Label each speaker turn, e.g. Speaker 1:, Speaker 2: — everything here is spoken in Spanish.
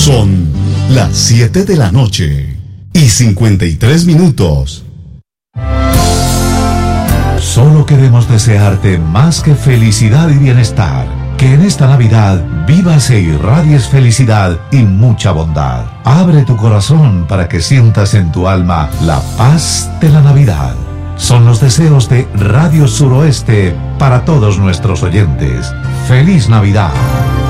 Speaker 1: Son las 7 de la noche y 53 minutos. Solo queremos desearte más que felicidad y bienestar. Que en esta Navidad vivas e irradies felicidad y mucha bondad. Abre tu corazón para que sientas en tu alma la paz de la Navidad. Son los deseos de Radio Suroeste para todos nuestros oyentes. ¡Feliz Navidad!